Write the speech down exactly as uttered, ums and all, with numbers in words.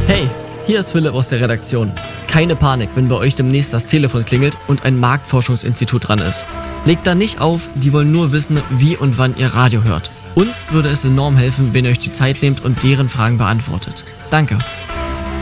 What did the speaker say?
Hey, hier ist Philipp aus der Redaktion. Keine Panik, wenn bei euch demnächst das Telefon klingelt und ein Marktforschungsinstitut dran ist. Legt da nicht auf, die wollen nur wissen, wie und wann ihr Radio hört. Uns würde es enorm helfen, wenn ihr euch die Zeit nehmt und deren Fragen beantwortet. Danke.